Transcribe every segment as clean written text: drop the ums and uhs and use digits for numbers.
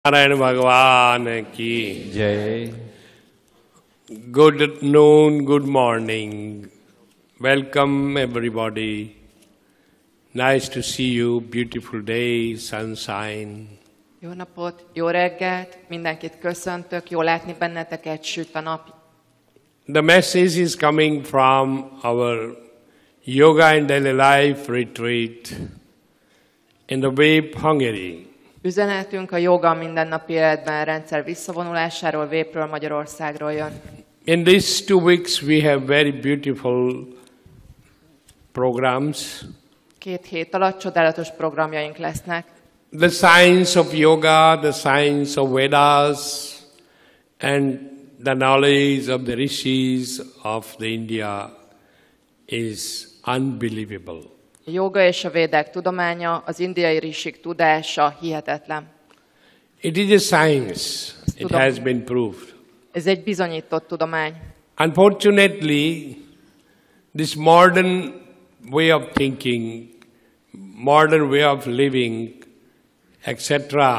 नारायण भगवान की जय। Good noon, good morning. Welcome everybody. Nice to see you. Beautiful day, sunshine. Jó napot, jó reggelt, mindenkit köszöntök, jó látni benneteket, süt a nap. The message is coming from our Yoga and Daily Life retreat in the Vép, Hungary. Üzenetünk a joga mindennapi életben rendszer visszavonulásáról, Vépről, Magyarországról jön. In these 2 weeks we have very beautiful programs. 2 hét alatt csodálatos programjaink lesznek. The science of yoga, the science of Vedas, and the knowledge of the rishis of the India is unbelievable. A joga és a védák tudománya, az indiai risik tudása hihetetlen. It is a science. It has been proved. Ez egy bizonyított tudomány. Unfortunately, this modern way of thinking, modern way of living, etc.,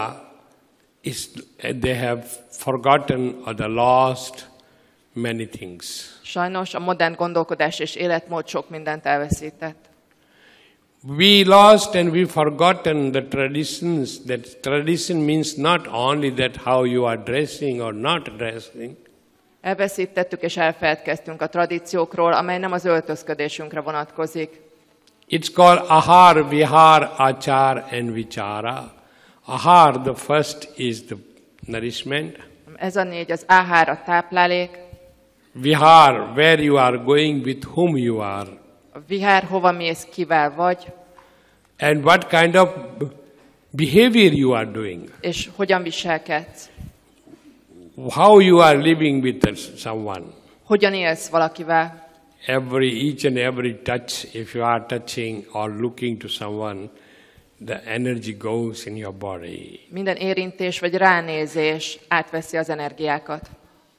they have forgotten or they lost many things. Sajnos a modern gondolkodás és életmód sok mindent elveszített. We lost and we forgotten the traditions. That tradition means not only that how you are dressing or not dressing. Elveszítettük és elfeledkeztünk a tradíciókról, amely nem az öltözködésünkre vonatkozik. It's called ahar, vihar, achar and vichara. Ahar, the first is the nourishment. Ez a 4, az áhár, a táplálék. Vihar, where you are going, with whom you are. A vihár, hova mész, kivel vagy. And what kind of behavior you are doing. És hogyan viselkedsz. How you are living with someone. Hogyan élsz valakivel. Each and every touch, if you are touching or looking to someone, the energy goes in your body. Minden érintés vagy ránézés átveszi az energiákat.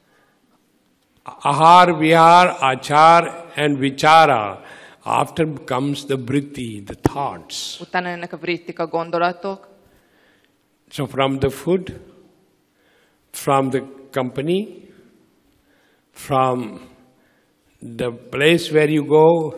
Ahar, vihar, achar and vichara. After comes the vritti, the thoughts. Utána jönnek a vrittik, a gondolatok. So from the food, from the company, from the place where you go,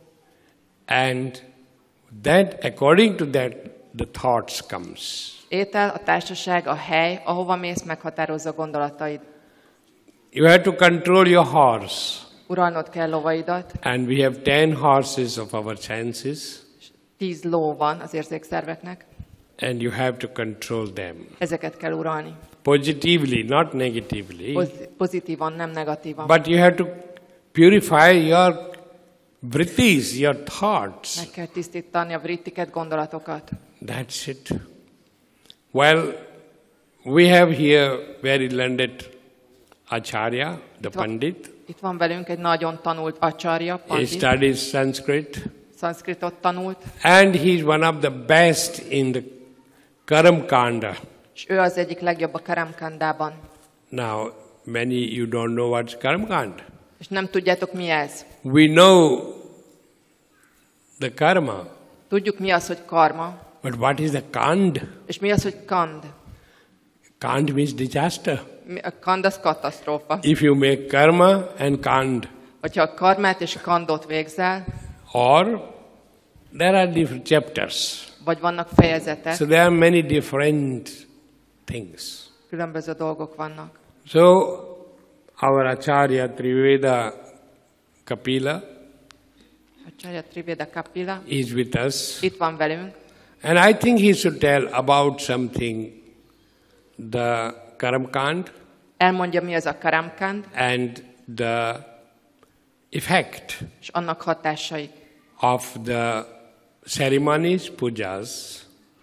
and that according to that the thoughts comes. Étel, a társaság, a hely, ahova mész, meghatározza gondolataid. You have to control your horse. Uralnod kell lovaidat. And we have 10 horses of our senses. 10 ló van az érzékszerveknek. And you have to control them. Ezeket kell uralni. Positively, not negatively. Pozitívan, nem negatívan. But you have to purify your vrittis, your thoughts. Meg kell tisztítani a vrittiket, gondolatokat. That's it. Well, we have here very learned Acharya, the Pandit. Itt van velünk egy nagyon tanult acharya, He Pandit. studies Sanskrit. Szanszkritot tanult. And he is one of the best in the Karam Kanda. És ő az egyik legjobb a Karamkandában. Now, many you don't know what's Karam Kanda. És nem tudjátok, mi ez. We know the karma. Tudjuk, mi az, hogy karma. But what is the kand? És mi az, hogy kand? Kand means disaster. A kand az katasztrófa. If you make karma and kand. Hogyha a karmát és kandot végzel, Or there are different chapters. vagy vannak fejezetek, So there are many different things. különböző dolgok vannak. So our Acharya Triveda Kapila Acharya Triveda Kapila is with us. itt van velünk, And I think he should tell about something, the Karamkand elmondja, mi az a Karamkand, and the effect és annak hatásai. of the ceremonies, pujas,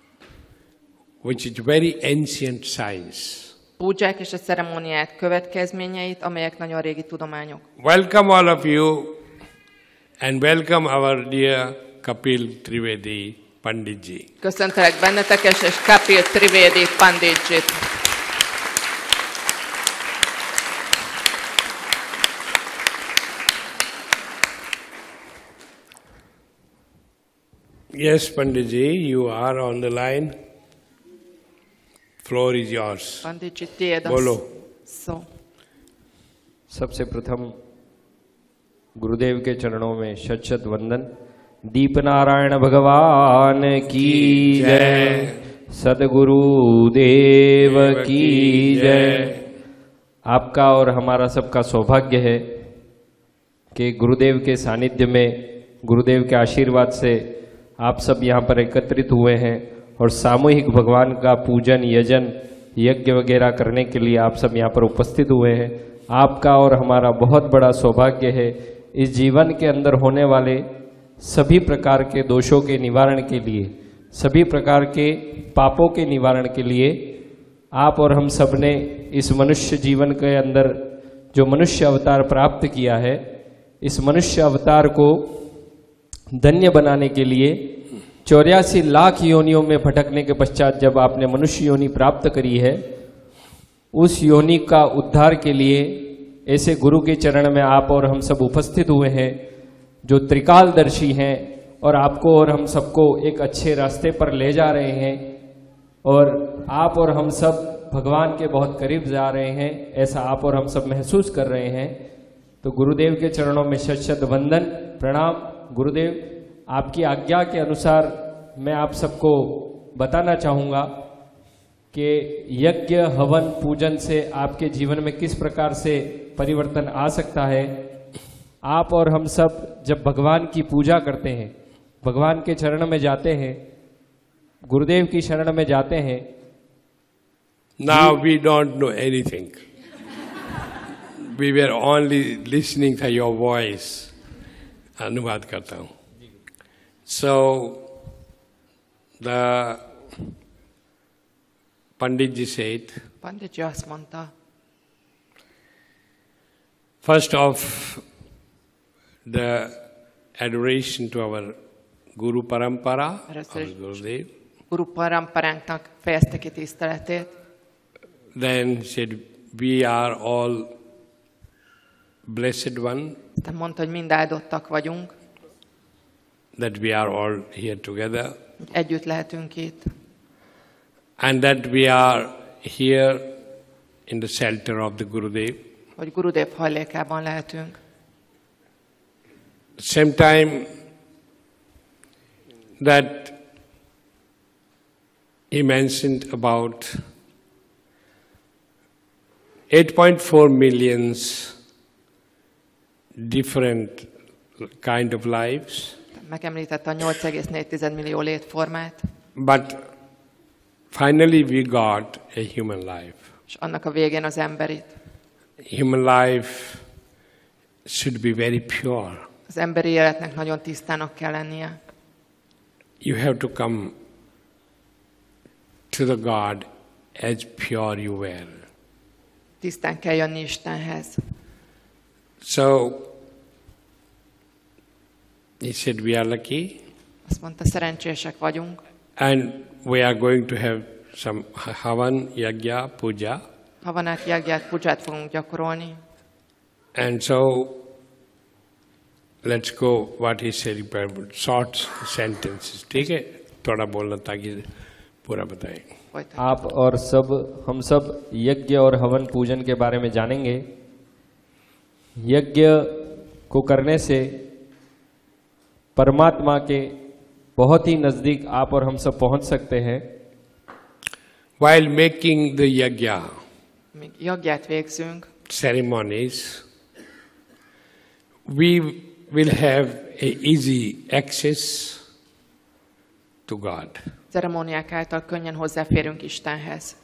which is very ancient science. Púdzsák és a ceremóniák következményeit, amelyek nagyon régi tudományok. Welcome all of you and welcome our dear Kapil Trivedi Panditji. Köszöntelek benneteket, és Kapil Trivedi Panditjit. Yes, Panditji, you are on the line. floor is yours. Pandit ji tiéd a बोलो. szó. सबसे प्रथम गुरुदेव के चरणों में शत शत वंदन। दीप नारायण भगवान की जय, सदगुरु देव की जय। आपका और हमारा सबका सौभाग्य है कि गुरुदेव के सानिध्य में, गुरुदेव के आशीर्वाद से आप सब यहाँ पर एकत्रित हुए हैं और सामूहिक भगवान का पूजन, यजन, यज्ञ वगैरह करने के लिए आप सब यहाँ पर उपस्थित हुए हैं। आपका और हमारा बहुत बड़ा सौभाग्य है। इस जीवन के अंदर होने वाले सभी प्रकार के दोषों के निवारण के लिए, सभी प्रकार के पापों के निवारण के लिए आप और हम सब ने इस मनुष्य जीवन के अंदर जो मनुष्य अवतार प्राप्त किया है, इस मनुष्य अवतार को धन्य बनाने के लिए 84 लाख योनियों में भटकने के पश्चात जब आपने मनुष्य योनि प्राप्त करी है, उस योनि का उद्धार के लिए ऐसे गुरु के चरण में आप और हम सब उपस्थित हुए हैं जो त्रिकालदर्शी हैं और आपको और हम सबको एक अच्छे रास्ते पर ले जा रहे हैं और आप और हम सब भगवान के बहुत करीब जा रहे हैं, ऐसा आप और हम सब महसूस कर रहे हैं। तो गुरुदेव के चरणों में शत शत वंदन, प्रणाम। गुरुदेव, आपकी आज्ञा के अनुसार मैं आप सबको बताना चाहूँगा कि यज्ञ, हवन, पूजन से आपके जीवन में किस प्रकार से परिवर्तन आ सकता है। आप और हम सब जब भगवान की पूजा करते हैं, भगवान के चरण में जाते हैं, गुरुदेव की शरण में जाते हैं। Now we don't know anything. We were only listening to your voice. अनुवाद करता हूँ. So the Pandit ji said, Pandit ji azt mondta, first of the adoration to our Guru Parampara, our Gurudev. Guru Paramparánknak fejezte ki tiszteletét. Then said, we are all blessed one. Aztán mondta, hogy mind áldottak vagyunk, That we are all here together. hogy együtt lehetünk itt. And that we are here in the shelter of the Gurudev. Hogy Gurudev hajlékában lehetünk. Same time that he mentioned about 8.4 millions different kind of lives. Megemlítette a 8,4 millió létformát, But finally we got a human life. és annak a végén az emberit. Human life should be very pure. Az emberi életnek nagyon tisztának kell lennie. You have to come to the God as pure you were. Tisztán kell jönni Istenhez. So he said we are lucky Azt mondta, szerencsések vagyunk. and we are going to have some havan, yagya, puja. Havanát, jagját, pudzsát fogunk gyakorolni. And so let's go what he said, short sentences. ठीक है, थोड़ा बोलना ताकि पूरा बताएं. Folytatjuk. आप और सब, हम सब यज्ञ और हवन पूजन के बारे में जानेंगे। यज्ञ को करने से परमात्मा के बहुत ही नजदीक आप और हम सब पहुंच सकते हैं। While making the yagya Míg jagját végzünk, ceremonies, we will have a easy access to God. ceremóniák által könnyen hozzáférünk Istenhez.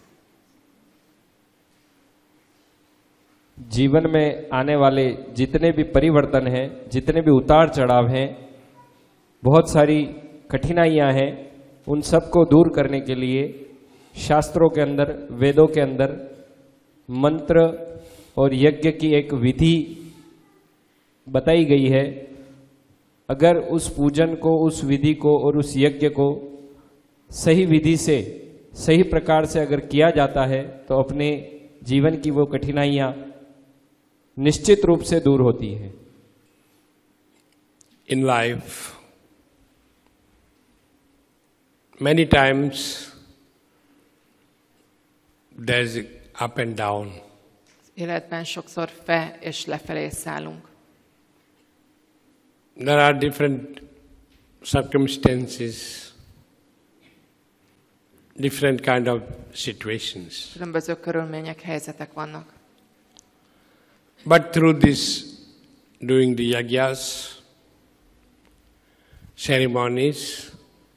जीवन में आने वाले जितने भी परिवर्तन हैं, जितने भी उतार चढ़ाव हैं, बहुत सारी कठिनाइयां हैं, उन सब को दूर करने के लिए शास्त्रों के अंदर, वेदों के अंदर मंत्र और यज्ञ की एक विधि बताई गई है। अगर उस पूजन को, उस विधि को और उस यज्ञ को सही विधि से, सही प्रकार से अगर किया जाता है तो अपने जीवन की वो कठिनाइयां निश्चित रूप से दूर होती हैं। In life, many times there's up and down. Életben sokszor fe és lefelé szállunk. There are different circumstances, different kind of situations. Különböző körülmények, helyzetek vannak. But through this, doing the yagyas, ceremonies,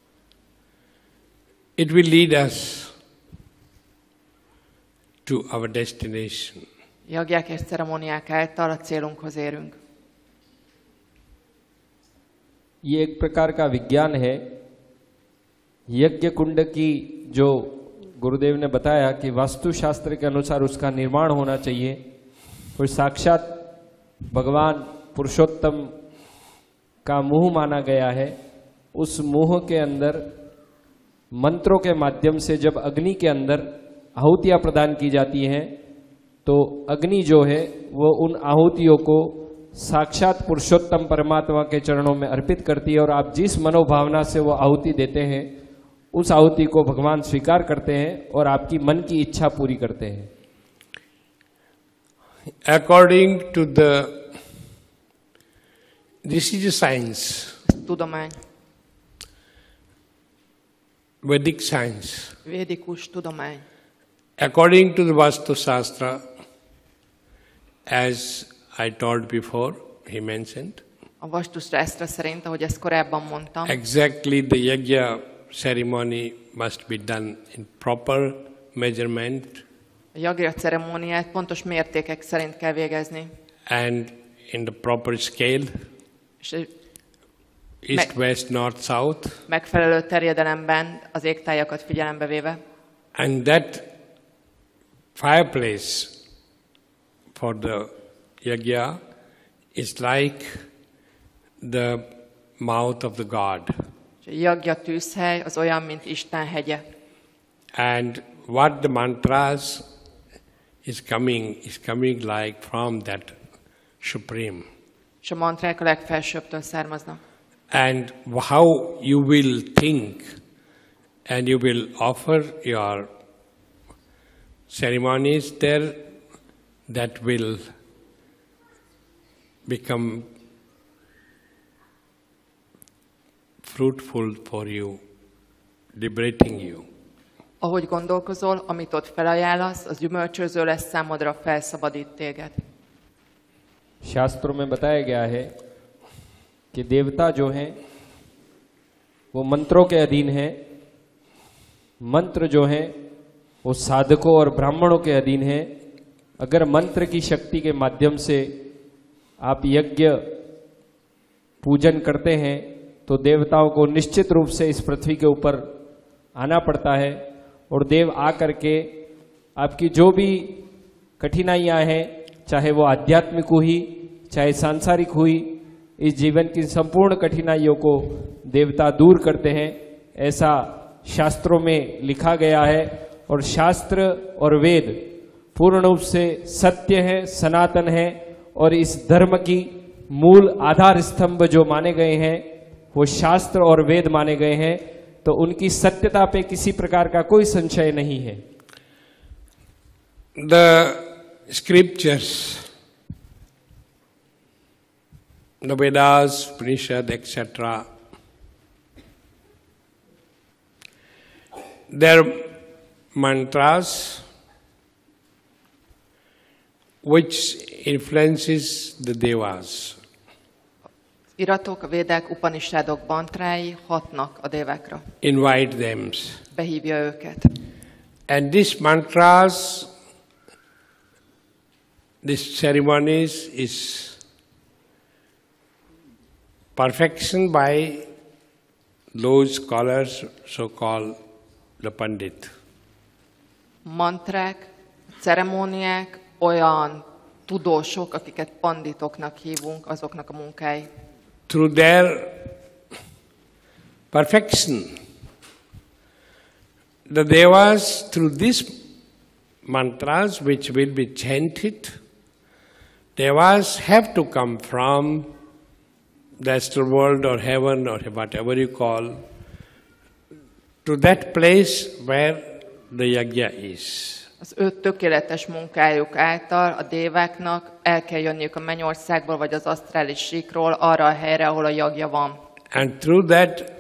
it will lead us to our destination. Jagják és ceremóniák által a célunkhoz érünk. ये एक प्रकार का विज्ञान है। यज्ञ कुंड की जो गुरुदेव ने बताया कि वास्तुशास्त्र के अनुसार उसका निर्माण होना चाहिए, और साक्षात भगवान पुरुषोत्तम का मुंह माना गया है। उस मुंह के अंदर मंत्रों के माध्यम से जब अग्नि के अंदर आहुतियां प्रदान की जाती हैं, तो अग्नि जो है वो उन आहुतियों को साक्षात पुरुषोत्तम परमात्मा के चरणों में अर्पित करती है, और आप जिस मनोभावना से वो आहुति देते हैं उस आहुति को भगवान स्वीकार करते हैं और आपकी मन की इच्छा पूरी करते हैं। According to this is a science, Tudomány, Vedic science. védikus tudomány. According to the Vastu Shastra, as I told before, he mentioned, A Vastustásztra szerint, ahogy ezt korábban mondtam, exactly the yajna ceremony must be done in proper measurement a jagya ceremóniát pontos mértékek szerint kell végezni, and in the proper scale, és egy east, west, north, south, megfelelő terjedelemben az égtájakat figyelembe véve. and that fireplace for the yajna is like the mouth of the God. És a jagya tűzhely az olyan, mint Isten hegye. And what the mantras is coming like from that Supreme. És a mantrák a legfelsőbbtől származnak. And how you will think and you will offer your ceremonies there, that will become fruitful for you, liberating you. Ahogy gondolkozol, amit ott felajánlasz, az gyümölcsöző lesz számodra, felszabadít téged. शास्त्रों में बताया गया है कि देवता जो हैं वो मंत्रों के अधीन हैं, मंत्र जो हैं वो साधकों और ब्राह्मणों के अधीन हैं। अगर मंत्र की शक्ति के माध्यम से आप यज्ञ पूजन करते हैं तो देवताओं को निश्चित रूप से इस पृथ्वी के ऊपर आना पड़ता है, और देव आकर के आपकी जो भी कठिनाइयां हैं, चाहे वो आध्यात्मिक हुई चाहे सांसारिक हुई, इस जीवन की संपूर्ण कठिनाइयों को देवता दूर करते हैं, ऐसा शास्त्रों में लिखा गया है। और शास्त्र और वेद पूर्ण रूप से सत्य है, सनातन है, और इस धर्म की मूल आधार स्तंभ जो माने गए हैं वो शास्त्र और वेद माने गए हैं, तो उनकी सत्यता पे किसी प्रकार का कोई संशय नहीं है। The scriptures, the Vedas, Upanishad, etc., their mantras which influences the devas. Iratok, a védek, upanishadok, mantrái hatnak a dévákra. Invite them. Behívja őket. And these mantras, these ceremonies is perfection by those scholars, so-called the Pandit. Mantrák, ceremóniák, olyan tudósok, akiket panditoknak hívunk, azoknak a munkái. Through their perfection, the devas, through these mantras which will be chanted, devas have to come from the astral world or heaven or whatever you call, to that place where the yajna is. Az ő tökéletes munkájuk által a déváknak el kell jönniük a mennyországból vagy az asztrális síkról arra a helyre, ahol a jagja van. And through that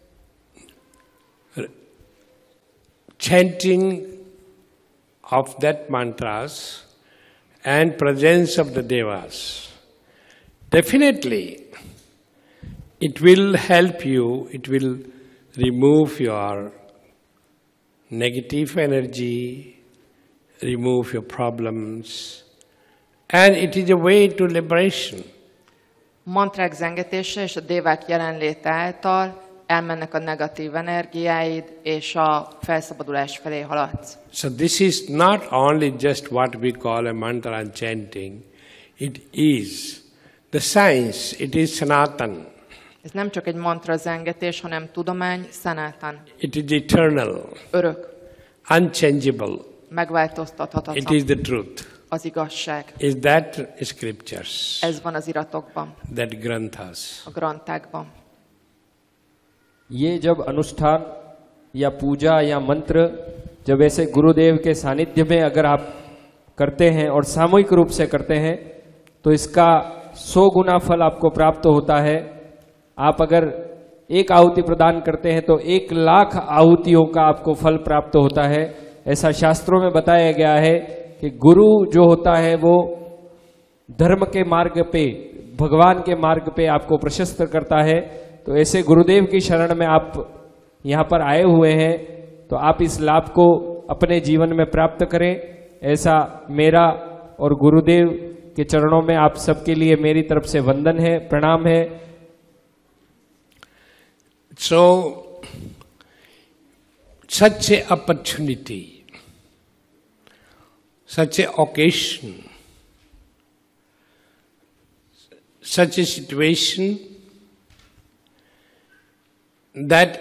chanting of that mantras and presence of the devas, definitely it will help you, it will remove your negative energy, remove your problems, and it is a way to liberation. Mantrák zengetése és a dévák jelenléte által elmennek a negatív energiáid, és a felszabadulás felé haladsz. So this is not only just what we call a mantra and chanting, it is the science, it is Sanatan. Ez nem csak egy mantra zengetés, hanem tudomány, Sanatan. It is eternal, Örök, unchangeable. megváltoztathatatlan. It is the truth. Az igazság. Is that scriptures, Ez van az iratokban, that granthas. a grantákban. ये जब अनुष्ठान या पूजा या मंत्र जब ऐसे गुरुदेव के सानिध्य में अगर आप करते हैं और सामूहिक रूप से करते हैं तो इसका 100 गुना फल आपको प्राप्त होता है। आप अगर एक आहुति प्रदान करते हैं तो 1 लाख आहुतियों का आपको फल प्राप्त होता है। ऐसा शास्त्रों में बताया गया है कि गुरु जो होता है वो धर्म के मार्ग पे, भगवान के मार्ग पे आपको प्रशस्त करता है। तो ऐसे गुरुदेव की शरण में आप यहाँ पर आए हुए हैं तो आप इस लाभ को अपने जीवन में प्राप्त करें, ऐसा मेरा और गुरुदेव के चरणों में आप सबके लिए मेरी तरफ से वंदन है, प्रणाम है। So, such an opportunity, such an occasion, such a situation that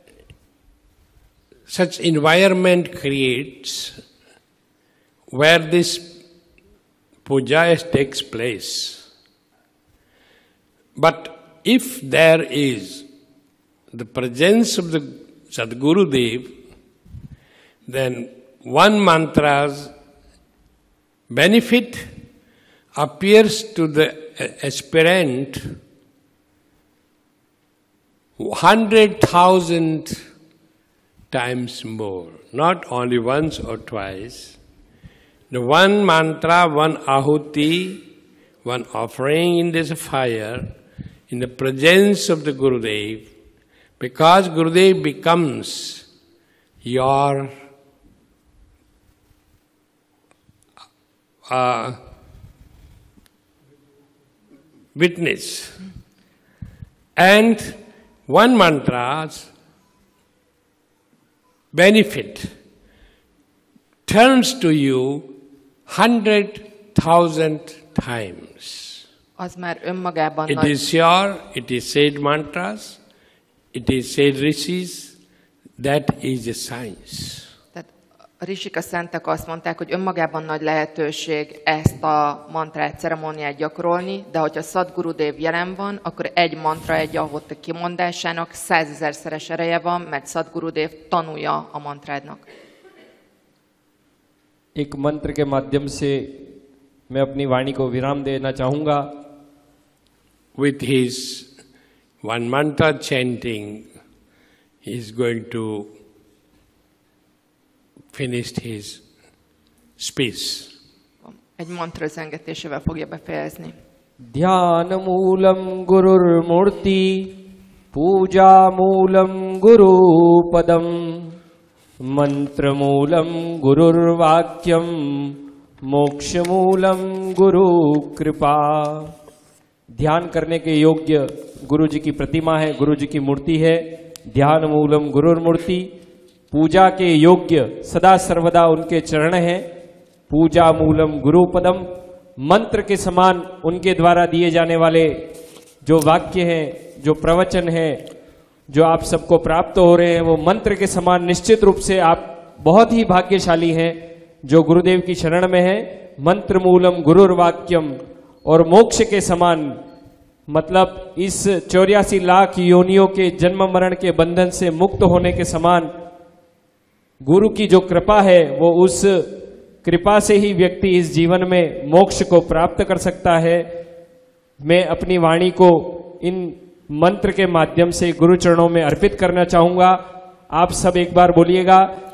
such environment creates where this puja takes place. But if there is the presence of the Sadguru Dev, then one mantra's benefit appears to the aspirant 100,000 times more, not only once or twice. The one mantra, one ahuti, one offering in this fire, in the presence of the Gurudev, because Gurudev becomes your witness. And one mantra's benefit turns to you 100,000 times. Az már önmagában It nagy. is your, it is said mantras, it is said rishis, that is a science. Tehát a risik, a szentek azt mondták, hogy önmagában nagy lehetőség ezt a mantrát, ceremóniát gyakorolni, de hogyha Szadgurudev jelen van, akkor egy mantra, egy ahoti kimondásának 100 000-szeres ereje van, mert Szadgurudev tanulja a mantrádnak. एक मंत्र के माध्यम से मैं अपनी वाणी को विराम देना चाहूँगा। With his one mantra chanting, he is going to finish his speech. Egy mantra zengetésével fogja befejezni. ध्यान मूलम गुरुर्मूर्ति पूजा मूलम गुरुपदम मंत्र मूलम गुरुर्वाक्यम मोक्ष मूलम गुरु कृपा। ध्यान करने के योग्य गुरु जी की प्रतिमा है, गुरु जी की मूर्ति है। ध्यान मूलम गुरुर्मूर्ति, पूजा के योग्य सदा सर्वदा उनके चरण हैं। पूजा मूलम गुरुपदम, मंत्र के समान उनके द्वारा दिए जाने वाले जो वाक्य हैं, जो प्रवचन हैं, जो आप सबको प्राप्त हो रहे हैं, वो मंत्र के समान निश्चित रूप से आप बहुत ही भाग्यशाली हैं जो गुरुदेव की शरण में है। मंत्र मूलम गुरुर्वाक्यम, और मोक्ष के समान, मतलब इस 84 लाख योनियों के जन्म मरण के बंधन से मुक्त होने के समान गुरु की जो कृपा है वो उस कृपा से ही व्यक्ति इस जीवन में मोक्ष को प्राप्त कर सकता है। मैं अपनी वाणी को इन मंत्र के माध्यम से गुरु चरणों में अर्पित करना चाहूंगा। आप सब एक बार बोलिएगा,